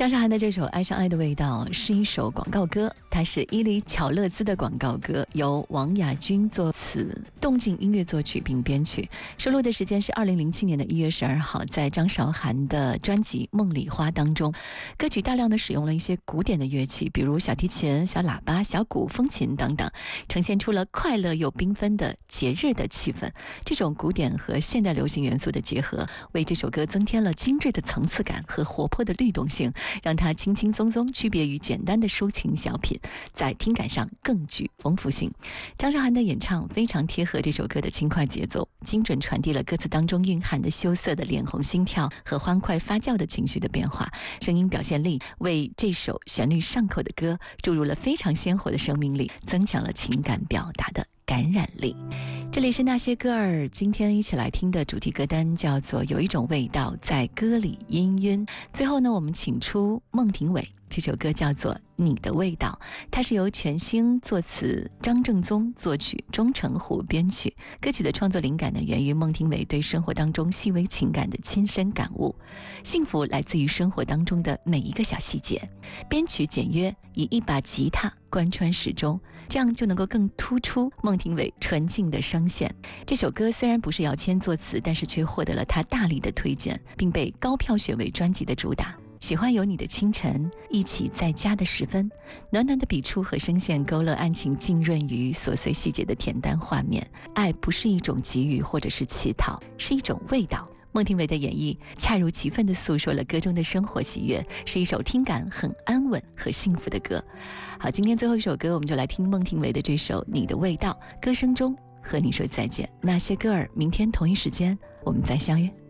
张韶涵的这首《爱上爱的味道》是一首广告歌，它是伊犁巧乐兹的广告歌，由王雅君作词，动静音乐作曲并编曲。收录的时间是2007年的1月12号，在张韶涵的专辑《梦里花》当中。歌曲大量的使用了一些古典的乐器，比如小提琴、小喇叭、小鼓、风琴等等，呈现出了快乐又缤纷的节日的气氛。这种古典和现代流行元素的结合，为这首歌增添了精致的层次感和活泼的律动性，让它轻轻松松区别于简单的抒情小品，在听感上更具丰富性。张韶涵的演唱非常贴合这首歌的轻快节奏，精准传递了歌词当中蕴含的羞涩的脸红心跳和欢快发酵的情绪的变化，声音表现力为这首旋律上口的歌注入了非常鲜活的生命力，增强了情感表达的感染力。这里是那些歌儿，今天一起来听的主题歌单叫做《有一种味道在歌里氤氲》。最后呢，我们请出孟庭苇，这首歌叫做《你的味道》，它是由全兴作词，张正宗作曲，钟成虎编曲。歌曲的创作灵感呢，源于孟庭苇对生活当中细微情感的亲身感悟。幸福来自于生活当中的每一个小细节。编曲简约，以一把吉他贯穿始终，这样就能够更突出孟庭苇纯净的声线。这首歌虽然不是姚谦作词，但是却获得了他大力的推荐，并被高票选为专辑的主打。喜欢有你的清晨，一起在家的时分，暖暖的笔触和声线勾勒案情浸润于琐碎细节的恬淡画面。爱不是一种给予或者是乞讨，是一种味道。孟庭苇的演绎恰如其分地诉说了歌中的生活喜悦，是一首听感很安稳和幸福的歌。好，今天最后一首歌，我们就来听孟庭苇的这首《你的味道》，歌声中和你说再见。那些歌儿，明天同一时间我们再相约。